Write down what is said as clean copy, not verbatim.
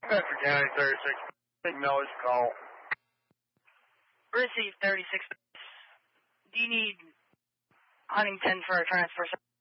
Bedford County 36. Big Miller's call. Receive 36. Do you need Huntington for a transfer?